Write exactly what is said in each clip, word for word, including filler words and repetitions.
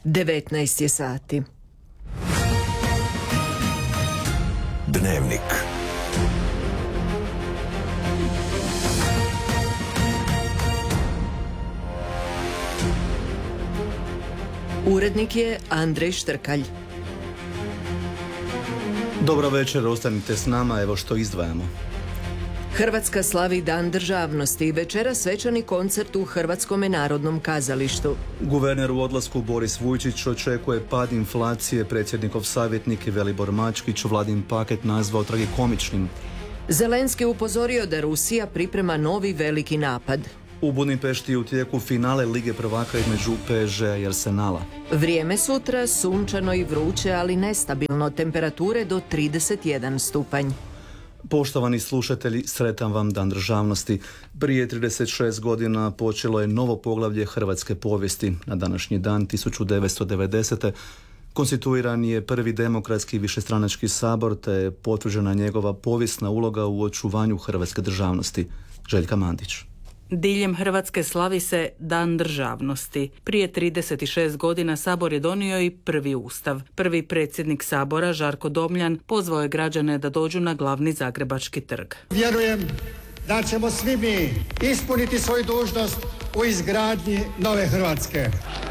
devetnaest je sati. Dnevnik. Urednik je Andrej Štrkalj. Dobro večer, ostanite s nama, evo što izdvajamo. Hrvatska slavi Dan državnosti i večera svečani koncert u Hrvatskome narodnom kazalištu. Guverner u odlasku Boris Vujčić očekuje pad inflacije, predsjednikov savjetnik Velibor Mačkić vladin paket nazvao tragikomičnim. Zelenski upozorio da Rusija priprema novi veliki napad. U Budimpešti je u tijeku finale Lige prvaka između P S G-a i Arsenala. Vrijeme sutra sunčano i vruće, ali nestabilno, temperature do trideset jedan stupanj. Poštovani slušatelji, sretan vam Dan državnosti. Prije trideset šest godina počelo je novo poglavlje hrvatske povijesti. Na današnji dan tisuću devetsto devedesete. konstituiran je prvi demokratski višestranački sabor, te je potvrđena njegova povijesna uloga u očuvanju hrvatske državnosti. Željka Mandić. Diljem Hrvatske slavi se Dan državnosti. Prije trideset šest godina Sabor je donio i prvi ustav. Prvi predsjednik Sabora, Žarko Domljan, pozvao je građane da dođu na glavni Zagrebački trg. Vjerujem da ćemo svi mi ispuniti svoju dužnost u izgradnji nove Hrvatske.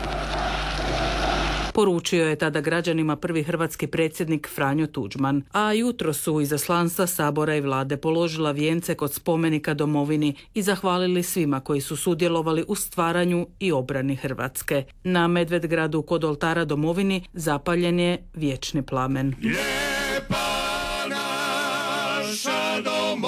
Poručio je tada građanima prvi hrvatski predsjednik Franjo Tuđman, a jutro su izaslanstva Sabora i vlade položila vijence kod spomenika domovini i zahvalili svima koji su sudjelovali u stvaranju i obrani Hrvatske. Na Medvedgradu kod oltara domovini zapaljen je vječni plamen. Lijepa naša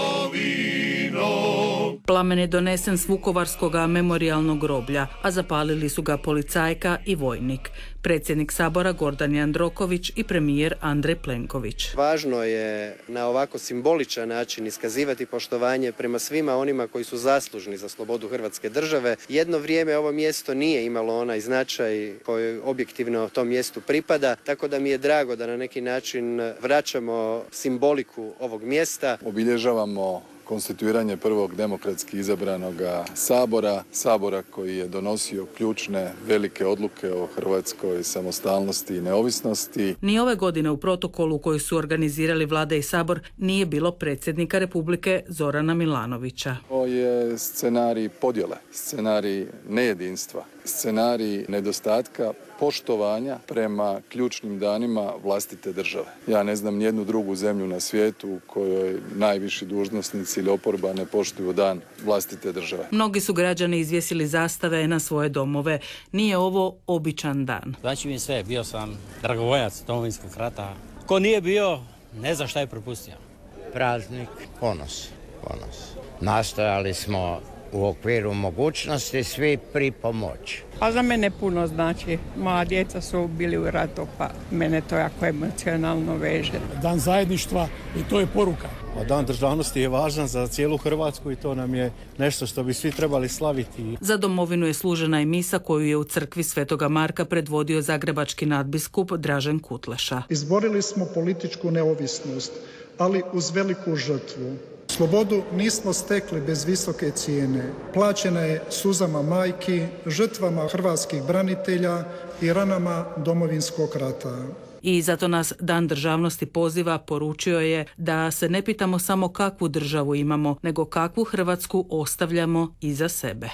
domovino. Plamen je donesen s Vukovarskog memorijalnog groblja, a zapalili su ga policajka i vojnik. Predsjednik Sabora Gordan Jandroković i premijer Andrej Plenković. Važno je na ovako simboličan način iskazivati poštovanje prema svima onima koji su zaslužni za slobodu Hrvatske države. Jedno vrijeme ovo mjesto nije imalo onaj značaj koji objektivno tom mjestu pripada, tako da mi je drago da na neki način vraćamo simboliku ovog mjesta. Obilježavamo konstituiranje prvog demokratski izabranog sabora, sabora koji je donosio ključne velike odluke o hrvatskoj samostalnosti i neovisnosti. Ni ove godine u protokolu koji su organizirali vlada i sabor nije bilo predsjednika Republike Zorana Milanovića. Ovo je scenarij podjele, scenarij nejedinstva, scenarij nedostatka poštovanja prema ključnim danima vlastite države. Ja ne znam nijednu drugu zemlju na svijetu u kojoj najviši dužnosnici ili oporba ne poštuju dan vlastite države. Mnogi su građani izvjesili zastave na svoje domove. Nije ovo običan dan. Znači mi sve, bio sam dragovoljac Domovinskog rata. Ko nije bio, ne zna šta je propustio. Praznik, ponos, ponos. Nastojali smo u okviru mogućnosti svi pripomoći. Pa za mene puno znači. Moja djeca su bili u ratu, pa mene to jako emocionalno veže. Dan zajedništva i to je poruka. A Dan državnosti je važan za cijelu Hrvatsku i to nam je nešto što bi svi trebali slaviti. Za domovinu je služena i misa koju je u crkvi Svetoga Marka predvodio zagrebački nadbiskup Dražen Kutleša. Izborili smo političku neovisnost, ali uz veliku žrtvu. Slobodu nismo stekli bez visoke cijene. Plaćena je suzama majki, žrtvama hrvatskih branitelja i ranama Domovinskog rata. I zato nas Dan državnosti poziva, poručio je da se ne pitamo samo kakvu državu imamo, nego kakvu Hrvatsku ostavljamo iza sebe.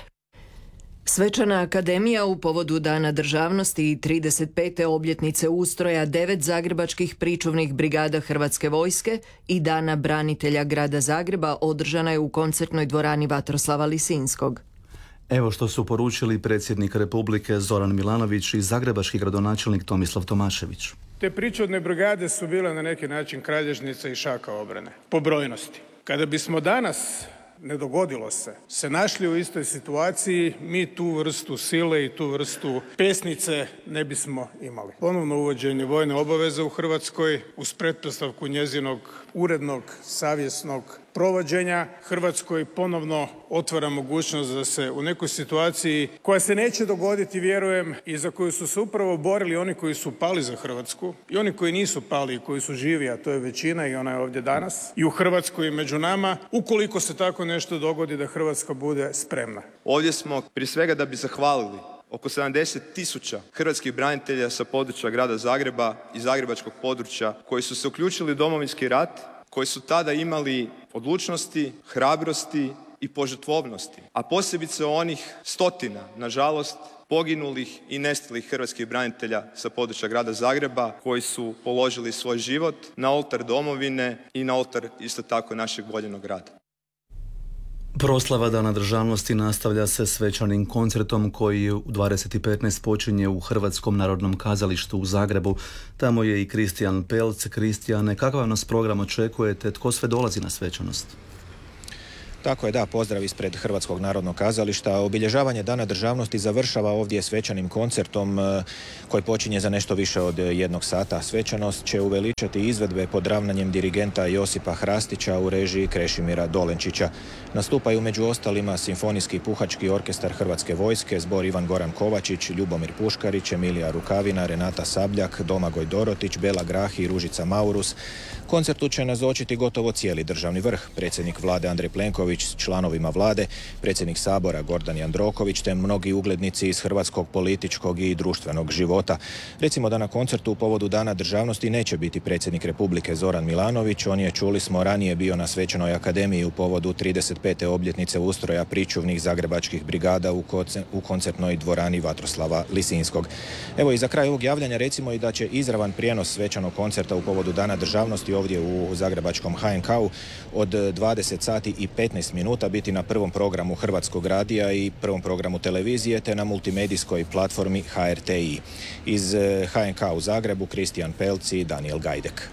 Svečana akademija u povodu Dana državnosti i trideset pete obljetnice ustroja devet zagrebačkih pričuvnih brigada Hrvatske vojske i Dana branitelja grada Zagreba održana je u koncertnoj dvorani Vatroslava Lisinskog. Evo što su poručili predsjednik Republike Zoran Milanović i zagrebački gradonačelnik Tomislav Tomašević. Te pričuvne brigade su bile na neki način kralježnica i šaka obrane, po brojnosti. Kada bismo danas, ne dogodilo se, se našli u istoj situaciji, mi tu vrstu sile i tu vrstu pesnice ne bismo imali. Ponovno uvođenje vojne obaveze u Hrvatskoj uz pretpostavku njezinog urednog, savjesnog provođenja Hrvatskoj ponovno otvara mogućnost da se u nekoj situaciji koja se neće dogoditi, vjerujem, i za koju su se upravo borili oni koji su pali za Hrvatsku i oni koji nisu pali i koji su živi, a to je većina i ona je ovdje danas i u Hrvatskoj i među nama, ukoliko se tako nešto dogodi da Hrvatska bude spremna. Ovdje smo prije svega da bi zahvalili oko sedamdeset tisuća hrvatskih branitelja sa područja grada Zagreba i zagrebačkog područja koji su se uključili u Domovinski rat, koji su tada imali odlučnosti, hrabrosti i požrtvovnosti, a posebice onih stotina, nažalost, poginulih i nestalih hrvatskih branitelja sa područja grada Zagreba koji su položili svoj život na oltar domovine i na oltar isto tako našeg voljenog rada. Proslava Dana državnosti nastavlja se svečanim koncertom koji u dvadeset i petnaest počinje u Hrvatskom narodnom kazalištu u Zagrebu. Tamo je i Kristijan Pelc. Kristijane, kakav nas program očekujete? Tko sve dolazi na svečanost? Tako je, da, pozdrav ispred Hrvatskog narodnog kazališta. Obilježavanje Dana državnosti završava ovdje svečanim koncertom koji počinje za nešto više od jednog sata. Svečanost će uveličati izvedbe pod ravnanjem dirigenta Josipa Hrastića u režiji Krešimira Dolenčića. Nastupaju među ostalima Simfonijski puhački orkestar Hrvatske vojske, zbor Ivan Goran Kovačić, Ljubomir Puškarić, Emilija Rukavina, Renata Sabljak, Domagoj Dorotić, Bela Grahi i Ružica Maurus. Koncertu će nazočiti gotovo cijeli državni vrh, predsjednik vlade Andrej Plenković s članovima vlade, predsjednik Sabora Gordan Jandroković te mnogi uglednici iz hrvatskog političkog i društvenog života. Recimo da na koncertu u povodu Dana državnosti neće biti predsjednik Republike Zoran Milanović, on je, čuli smo, ranije bio na Svečanoj akademiji u povodu trideset pete obljetnice ustroja pričuvnih zagrebačkih brigada u, koce, u koncertnoj dvorani Vatroslava Lisinskog. Evo i za kraj ovog javljanja recimo i da će izravan prijenos svečanog koncerta u povodu Dana državnosti ovdje u zagrebačkom ha en ka-u od dvadeset sati i petnaest minuta biti na prvom programu Hrvatskog radija i prvom programu televizije te na multimedijskoj platformi ha er te i. Iz ha en ka u Zagrebu Kristijan Pelc i Daniel Gajdek.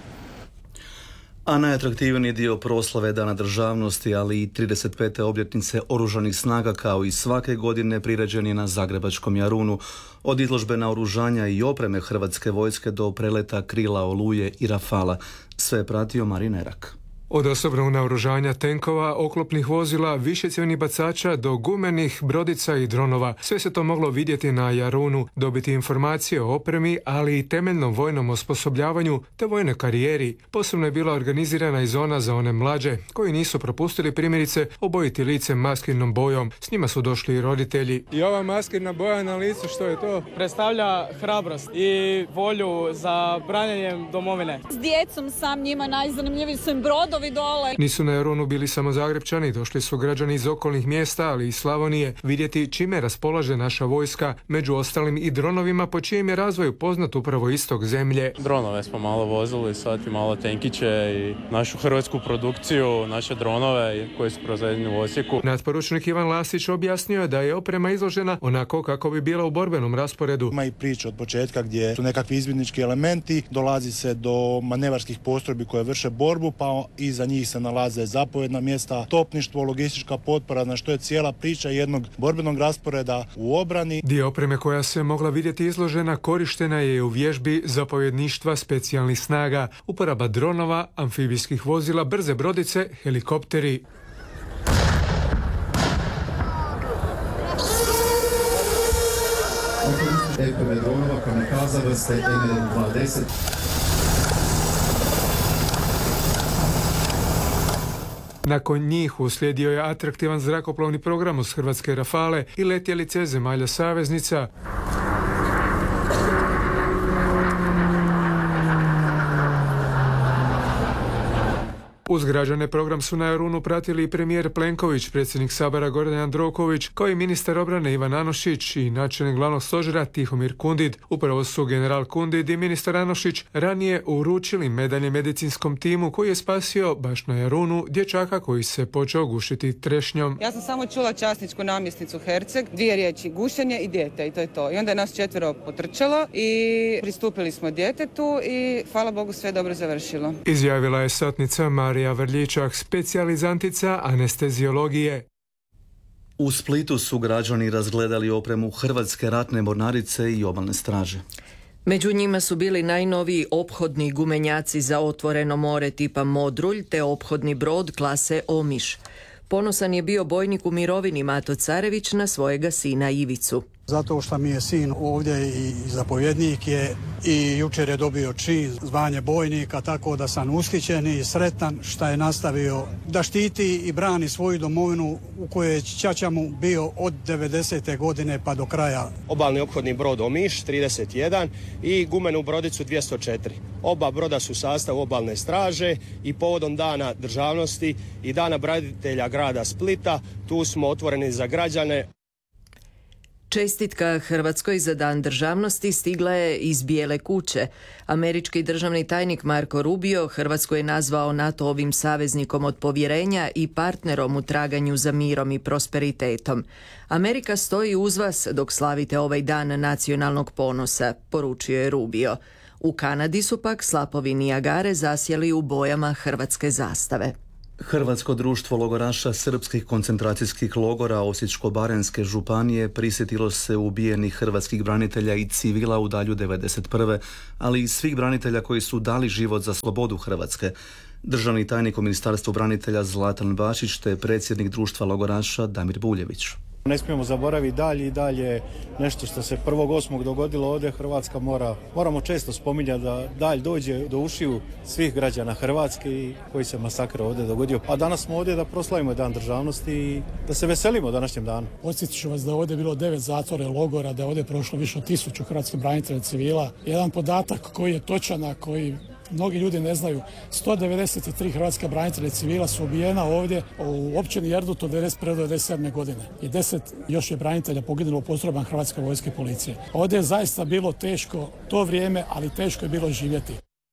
A najatraktivniji dio proslave Dana državnosti, ali i trideset pete obljetnice Oružanih snaga kao i svake godine priređen je na zagrebačkom Jarunu. Od izložbe naoružanja i opreme Hrvatske vojske do preleta krila Oluje i Rafala. Sve je pratio Marin Erak. Od osobnog naoružanja tenkova, oklopnih vozila, višecjevnih bacača do gumenih brodica i dronova. Sve se to moglo vidjeti na Jarunu, dobiti informacije o opremi, ali i temeljnom vojnom osposobljavanju te vojnoj karijeri. Posebno je bila organizirana i zona za one mlađe, koji nisu propustili primjerice obojiti lice maskirnom bojom. S njima su došli i roditelji. I ova maskirna boja na licu, što je to? Predstavlja hrabrost i volju za branjenjem domovine. S djecom sam, njima najzanimljiviji su im brodovi dole. Nisu na Jarunu bili samo Zagrepčani, došli su građani iz okolnih mjesta, ali i Slavonije, vidjeti čime raspolaže naša vojska, među ostalim i dronovima, po čijem je razvoju poznat upravo istok zemlje. Dronove smo malo vozili, sad i malo tenkiće i našu hrvatsku produkciju, naše dronove koji su proizvedeni u Osijeku. Nadporučnik Ivan Lasić objasnio je da je oprema izložena onako kako bi bila u borbenom rasporedu. Ima i priča od početka gdje su nekakvi izvidnički elementi, dolazi se do manevarskih postrojbi koje vrše borbu, pa iza njih se nalaze zapovjedna mjesta, topništvo, logistička potpora, na što je cijela priča jednog borbenog rasporeda u obrani. Dio opreme koja se mogla vidjeti izložena korištena je u vježbi zapovjedništva specijalnih snaga, uporaba dronova, amfibijskih vozila, brze brodice, helikopteri. ef pe ve dronova kamikaza vrste em dvadeset. Nakon njih uslijedio je atraktivan zrakoplovni program uz hrvatske Rafale i letjelice zemalja saveznica. Uz građane program su na Jarunu pratili i premijer Plenković, predsjednik Sabora Gordan Jandroković, kao i ministar obrane Ivan Anušić i načelnik glavnog stožera Tihomir Kundid. Upravo su general Kundid i ministar Anušić ranije uručili medalje medicinskom timu koji je spasio baš na Jarunu dječaka koji se počeo gušiti trešnjom. Ja sam samo čula časničku namjesnicu Herceg, dvije riječi, gušenje i dijete, i to je to. I onda je nas četvero potrčalo i pristupili smo djetetu i hvala Bogu sve dobro završilo. Izjavila je satnica Marija Vrljičak, specijalizantica anesteziologije. U Splitu su građani razgledali opremu Hrvatske ratne mornarice i obalne straže. Među njima su bili najnoviji ophodni gumenjaci za otvoreno more tipa Modrulj te ophodni brod klase Omiš. Ponosan je bio bojnik u mirovini Mato Carević na svojega sina Ivicu. Zato što mi je sin ovdje i zapovjednik je i jučer je dobio čin, zvanje bojnika, tako da sam ushićen i sretan što je nastavio da štiti i brani svoju domovinu u kojoj je ćaća mu bio od devedesete godine pa do kraja. Obalni ophodni brod Omiš trideset jedan i gumenu brodicu dvjesto četiri. Oba broda su u sastavu obalne straže i povodom Dana državnosti i Dana branitelja grada Splita tu smo otvoreni za građane. Čestitka Hrvatskoj za Dan državnosti stigla je iz Bijele kuće. Američki državni tajnik Marko Rubio Hrvatsku je nazvao NATO-ovim saveznikom od povjerenja i partnerom u traganju za mirom i prosperitetom. Amerika stoji uz vas dok slavite ovaj dan nacionalnog ponosa, poručio je Rubio. U Kanadi su pak slapovi Nijagare zasjeli u bojama hrvatske zastave. Hrvatsko društvo logoraša srpskih koncentracijskih logora Osječko-baranjske županije prisjetilo se ubijenih hrvatskih branitelja i civila u dalju devedeset prve, ali i svih branitelja koji su dali život za slobodu Hrvatske. Državni tajnik u Ministarstvu branitelja Zlatan Bašić te predsjednik društva logoraša Damir Buljević. Ne smijemo zaboraviti dalje i dalje nešto što se prvog osmog dogodilo ovdje. Hrvatska mora, moramo često spominjati da dalje dođe do ušiju svih građana Hrvatske i koji se masakr ovdje dogodio. A danas smo ovdje da proslavimo Dan državnosti i da se veselimo današnjem danu. Podsjetit ću vas da je ovdje bilo devet zatvora i logora, da je ovdje prošlo više od tisuću hrvatskih branitelja civila. Jedan podatak koji je točan, a koji mnogi ljudi ne znaju, sto devedeset tri hrvatska branitelja civila su ubijena ovdje u općini Erdut od devedeset prve do devedeset sedme godine i deset još je branitelja poginulo u postrojbama Hrvatske vojske i policije. Ovdje je zaista bilo teško to vrijeme, ali teško je bilo živjeti.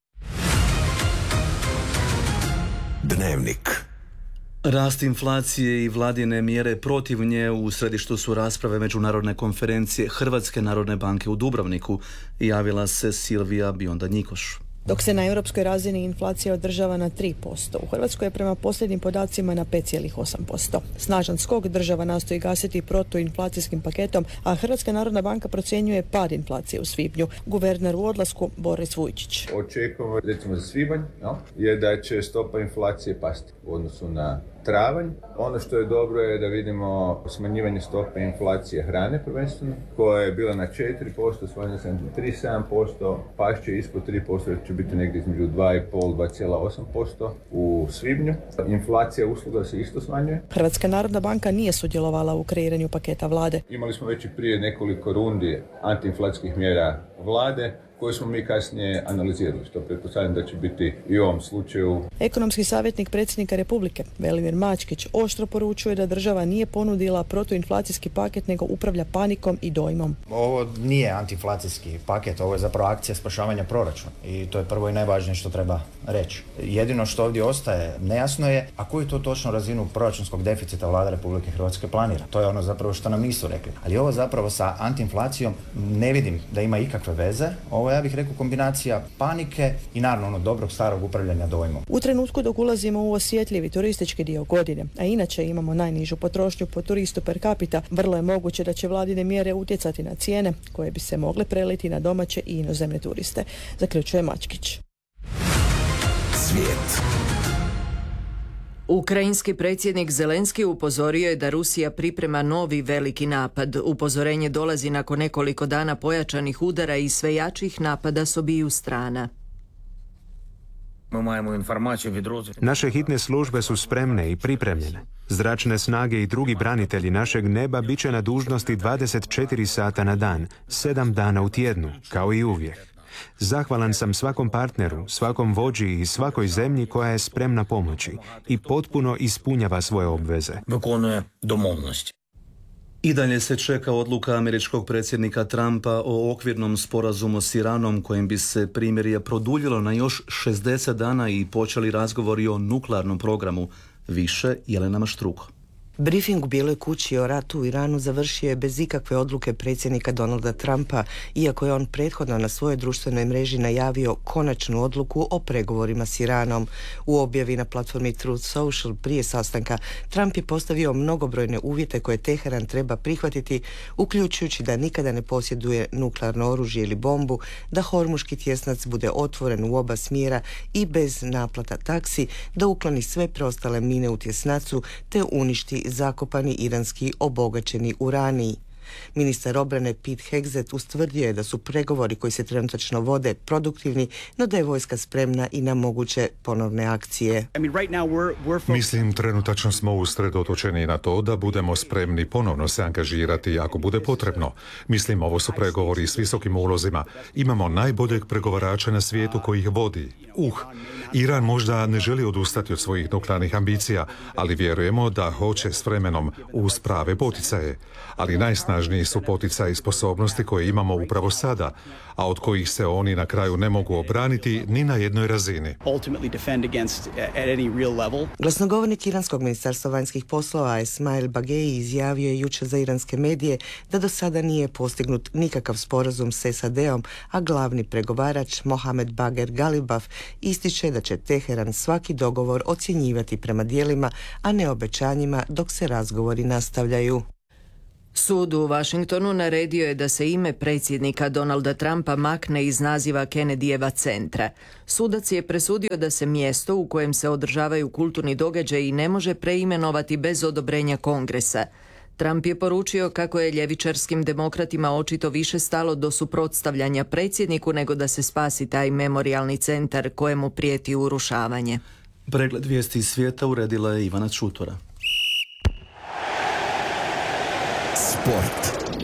Dnevnik. Rast inflacije i vladine mjere protiv nje u središtu su rasprave međunarodne konferencije Hrvatske narodne banke u Dubrovniku, javila se Silvija Bionda-Njikoš. Dok se na europskoj razini inflacija održava na tri posto, u Hrvatskoj je prema posljednjim podacima na pet zarez osam posto. Snažan skok država nastoji gasiti protuinflacijskim paketom, a Hrvatska narodna banka procjenjuje pad inflacije u svibnju. Guverner u odlasku Boris Vujčić. Očekujemo, recimo za svibanj, no, je da će stopa inflacije pasti u odnosu na travanj. Ono što je dobro je da vidimo smanjivanje stope inflacije hrane prvenstveno, koja je bila na četiri posto, smanjila se na tri zarez sedam posto, pašće ispod tri posto, će biti negdje između dva zarez pet do dva zarez osam posto u svibnju. Inflacija usluga se isto smanjuje. Hrvatska narodna banka nije sudjelovala u kreiranju paketa vlade. Imali smo već i prije nekoliko rundi antiinflacijskih mjera vlade, koje smo mi kasnije analizirali, što pretpostavljam da će biti i u ovom slučaju. Ekonomski savjetnik predsjednika Republike, Velimir Mačkić, oštro poručuje da država nije ponudila protuinflacijski paket, nego upravlja panikom i dojmom. Ovo nije antiinflacijski paket, ovo je zapravo akcija spašavanja proračuna i to je prvo i najvažnije što treba reći. Jedino što ovdje ostaje nejasno je, a koju to točno razinu proračunskog deficita vlada Republike Hrvatske planira. To je ono zapravo što nam nisu rekli. Ali ovo zapravo sa antiinflacijom ne vidim da ima ikakve veze. Ovo ja bih rekao kombinacija panike i naravno ono dobrog starog upravljanja dojmom. U trenutku dok ulazimo u osjetljivi turistički dio godine, a inače imamo najnižu potrošnju po turistu per capita, vrlo je moguće da će vladine mjere utjecati na cijene koje bi se mogle preliti na domaće i inozemne turiste, zaključuje Mačkić. Svijet. Ukrajinski predsjednik Zelenski upozorio je da Rusija priprema novi veliki napad. Upozorenje dolazi nakon nekoliko dana pojačanih udara i sve jačih napada s obiju strana. Naše hitne službe su spremne i pripremljene. Zračne snage i drugi branitelji našeg neba bit će na dužnosti dvadeset četiri sata na dan, sedam dana u tjednu, kao i uvijek. Zahvalan sam svakom partneru, svakom vođi i svakoj zemlji koja je spremna pomoći i potpuno ispunjava svoje obveze. I dalje se čeka odluka američkog predsjednika Trumpa o okvirnom sporazumu s Iranom kojim bi se primirje produljilo na još šezdeset dana i počeli razgovori o nuklearnom programu. Više Jelena Maštruko. Brifing u Bijeloj kući o ratu u Iranu završio je bez ikakve odluke predsjednika Donalda Trumpa, iako je on prethodno na svojoj društvenoj mreži najavio konačnu odluku o pregovorima s Iranom. U objavi na platformi Truth Social prije sastanka Trump je postavio mnogobrojne uvjete koje Teheran treba prihvatiti, uključujući da nikada ne posjeduje nuklearno oružje ili bombu, da Hormuški tjesnac bude otvoren u oba smjera i bez naplata taksi, da ukloni sve preostale mine u tjesnacu te uništi zakopani iranski obogaćeni uranij. Ministar obrane Pete Hegseth ustvrdio je da su pregovori koji se trenutačno vode produktivni, no da je vojska spremna i na moguće ponovne akcije. Mislim, trenutačno smo usredotočeni na to da budemo spremni ponovno se angažirati ako bude potrebno. Mislim, ovo su pregovori s visokim ulozima. Imamo najboljeg pregovarača na svijetu koji ih vodi. Uh, Iran možda ne želi odustati od svojih nuklearnih ambicija, ali vjerujemo da hoće s vremenom uz prave poticaje. Ali najsnažniji su poticaji i sposobnosti koje imamo upravo sada, a od kojih se oni na kraju ne mogu obraniti ni na jednoj razini. Glasnogovornik iranskog ministarstva vanjskih poslova Esmail Bagei izjavio je jučer za iranske medije da do sada nije postignut nikakav sporazum s S A D-om, a glavni pregovarač Mohamed Bager Galibaf ističe da će Teheran svaki dogovor ocjenjivati prema djelima, a ne obećanjima dok se razgovori nastavljaju. Sud u Washingtonu naredio je da se ime predsjednika Donalda Trumpa makne iz naziva Kennedyjeva centra. Sudac je presudio da se mjesto u kojem se održavaju kulturni događaji ne može preimenovati bez odobrenja Kongresa. Trump je poručio kako je ljevičarskim demokratima očito više stalo do suprotstavljanja predsjedniku nego da se spasi taj memorijalni centar kojemu prijeti urušavanje. Pregled vijesti iz svijeta uredila je Ivana Čutora. Sport.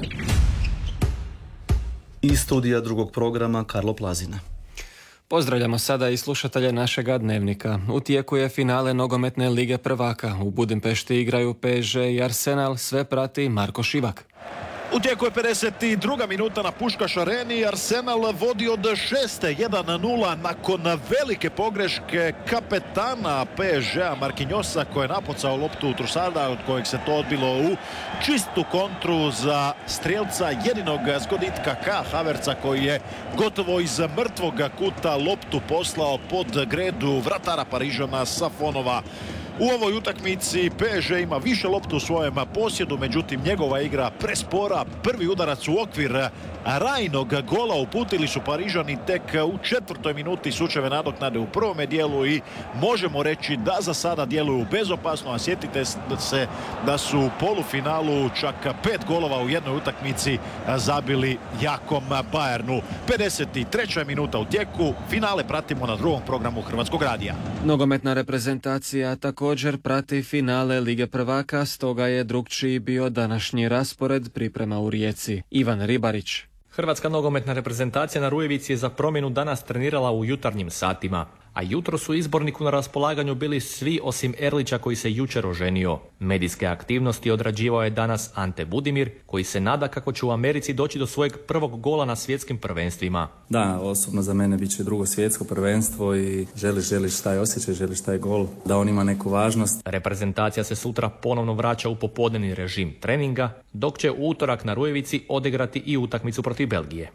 Iz studija drugog programa Karlo Plazina. Pozdravljamo sada i slušatelje našega dnevnika. U tijeku je finale nogometne lige prvaka. U Budimpešti igraju P S G i Arsenal, sve prati Marko Šivak. U tijeku je pedeset druga minuta na Puškaš areni. Arsenal vodi od šeste jedan nula nakon velike pogreške kapetana P S G-a Marquinhosa koji je napucao loptu u Trusarda, od kojeg se to odbilo u čistu kontru za strijelca jedinog zgoditka Ka Havertza, koji je gotovo iz mrtvog kuta loptu poslao pod gredu vratara Parižana Safonova. U ovoj utakmici P S G ima više loptu u svojem posjedu, međutim njegova igra prespora. Prvi udarac u okvir rajnog gola uputili su Parižani tek u četvrtoj minuti sučeve nadoknade u prvome dijelu i možemo reći da za sada djeluju bezopasno, a sjetite se da su u polufinalu čak pet golova u jednoj utakmici zabili jakom Bayernu. pedeset treća minuta u tijeku, finale pratimo na drugom programu Hrvatskog radija. Nogometna reprezentacija također prati finale Lige prvaka, stoga je drukčiji bio današnji raspored priprema u Rijeci. Ivan Ribarić. Hrvatska nogometna reprezentacija na Rujevici je za promjenu danas trenirala u jutarnjim satima, a jutro su izborniku na raspolaganju bili svi osim Erlića koji se jučer oženio. Medijske aktivnosti odrađivao je danas Ante Budimir, koji se nada kako će u Americi doći do svojeg prvog gola na svjetskim prvenstvima. Da, osobno za mene bit će drugo svjetsko prvenstvo i želiš, želiš taj osjećaj, želiš taj gol, da on ima neku važnost. Reprezentacija se sutra ponovno vraća u popodnevni režim treninga, dok će u utorak na Rujevici odigrati i utakmicu protiv Belgije.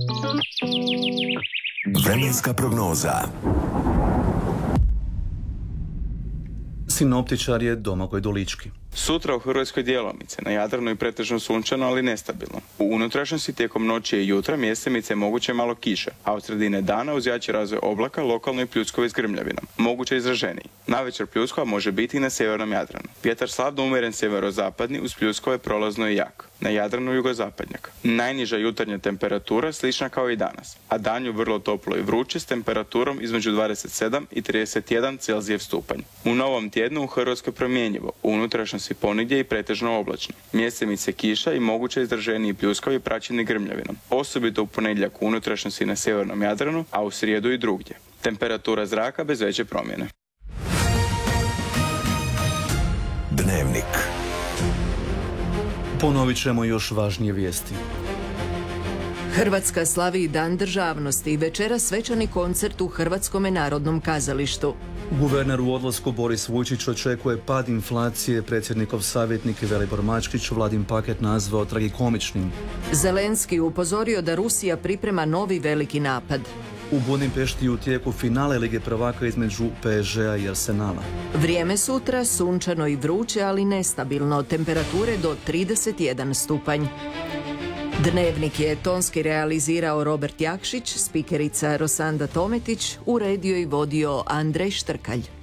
Vremenska prognoza. Sinoptičar je Domagoj Dolički. Sutra u Hrvatskoj djelomice, na Jadranu i pretežno sunčano, ali nestabilno. U unutrašnjosti tijekom noći i jutra mjestimice moguće malo kiša, a od sredine dana uz jači razvoj oblaka lokalno i pljuskovi s grmljavinom. Moguće izraženiji. Navečer pljuskova može biti i na sjevernom Jadranu. Vjetar slabno umjeren sjeverozapadni, uz pljuskove prolazno i jak. Na Jadranu jugozapadnjak. Najniža jutarnja temperatura slična kao i danas, a danju vrlo toplo i vruće s temperaturom između dvadeset sedam i trideset jedan Celzijev stupanj. U novom tjednu u Hrvatskoj promjenjivo, u unutrašnjosti ponegdje i pretežno oblačno. Mjestimice kiša i moguće izraženiji pljuskovi praćeni grmljavinom. Osobito u ponedjeljak u unutrašnjosti na sjevernom Jadranu, a u srijedu i drugdje. Temperatura zraka bez veće promjene. Dnevnik. Ponovit ćemo još važnije vijesti. Hrvatska slavi Dan državnosti i večeras svečani koncert u Hrvatskom narodnom kazalištu. Guverner u odlasku Boris Vujčić očekuje pad inflacije. Predsjednikov savjetnik Velibor Mačkić Vladin paket nazvao tragikomičnim. Zelenski upozorio da Rusija priprema novi veliki napad. U Budimpešti u tijeku finale Lige prvaka između P S G-a i Arsenala. Vrijeme sutra sunčano i vruće, ali nestabilno, temperature do trideset jedan stupanj. Dnevnik je tonski realizirao Robert Jakšić, spikerica Rosanda Tometić, uredio i vodio Andrej Štrkalj.